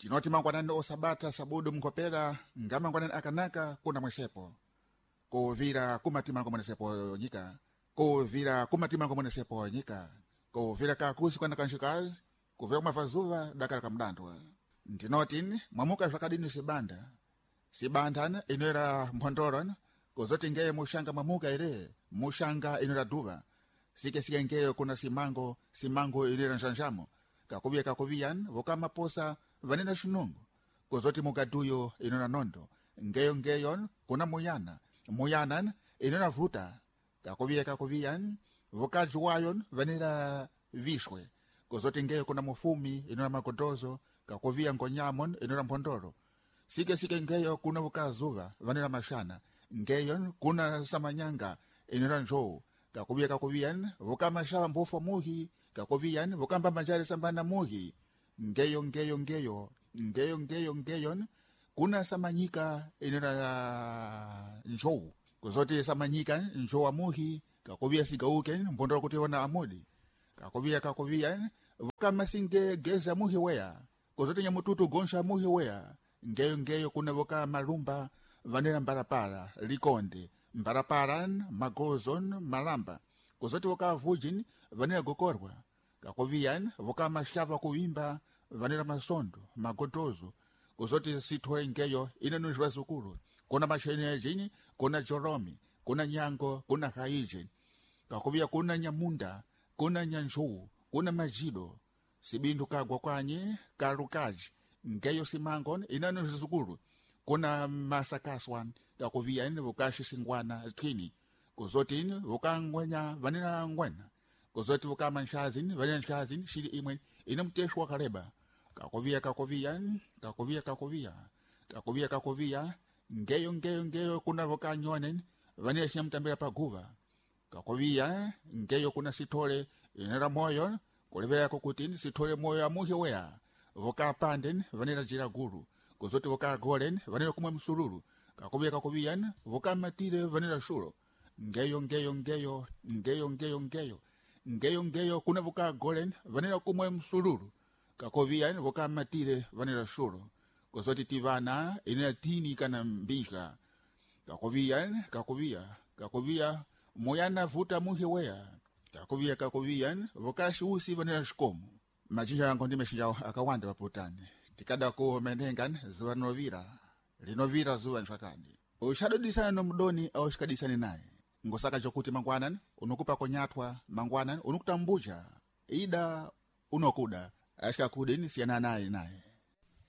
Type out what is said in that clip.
tinoti mangwanani osabata sabudu mkopera nga mangwanani akanaka kuna mwesepo kuvira kumatima ngomwesepo nyika kuvira kumatima ngomwesepo nyika kuvira kakusi kwana kanshikazi kuvira kumavazuva dakala kamdandwa ndinoti mwamuka zvakadini sibandana inoera mphondoro kozoti ngeye mushanga mwamuka ere mushanga inoera duva sike ngeyo kuna simango inoera njanjamo kakuviyan vokama posa vanena shinungu kozoti mugaduyo inoera nondo ngeyon kuna muyanan inoera vuta kakuviyan vokajuwayon vanera vishwe kozoti ngeyo kuna mufumi inoera magodozo kakuvia ngonyamon inoera mphondoro sike ngeyo kuna vukazuva vanera mashana ngeyon kuna samanyanga inoera njou kakuviyan vokamashava mbofo muhi kakuviyan vokamba manjari sambana muhi ngeyon kuna samanyika inoera njou kuzoti samanyika njou amuhi kakuvia sigauken mphondoro kuti ona amudi kakuviyan vokama singe geza muhi wea kuzoti nyamututu gonsha muhi wea ngeyo kuna voka malumba vanera mbarapara likonde mbaraparan magozon malamba kuzoti voka vujin vanera gokorwa kakuviyan voka mashava kuimba vanera masondo magodozo kuzoti sitwe ngeyo inanuzwa zukuru kuna mashene jini kuna joromi kuna nyango kuna haije kakuvia kuna nyamunda kuna nyanjuu kuna majido sibindu kagwa kwanye karukaji ngeyo simangon inanuzwa zukuru kuna masakaswan kakuvia vokashi singwana tini kuzoti vokangwenya vanera ngwena kuzoti vokama nshazin vanera nshazin shiri imwe inamteshwa kareba kakuvia ngeyo kuna vokanyonen vanera shinamtambira paguva kakuvia ngeyo kuna sitole inera moyo kulevera kokutin sitole moyo amuhi wea vokapanden vanera jira guru kuzoti vokagolen vanera kumwe msururu kakuvia vokamatire vanera shuro ngeyo kuna vokagolen vanera kumwe msururu kakuvia vokamatire vanera shuro kuzoti tivana inera tini kana mbishka kakuvia moyana vuta muhi wea kakuvia vokashi usi vanera shikomu machinja yango ndimeshinja akawanda paputani tikada kumenengan zuwa linovira zuwa nshakadi ushadodisana nomudoni au shikadisani naye ngosaka chokuti mangwanan unukupa konyatwa mangwanan unukutambuja ida unokuda ashika kudini siyana naye